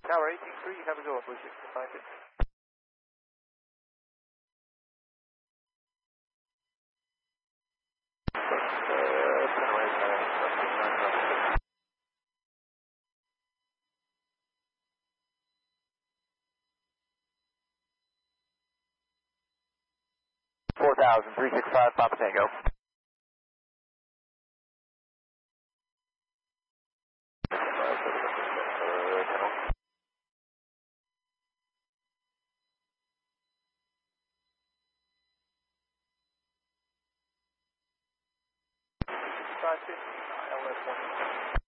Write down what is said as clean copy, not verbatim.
Tower 183, have a go on Blue 655. Turn 4000, 365, Papa Tango. Five 50, LS 1.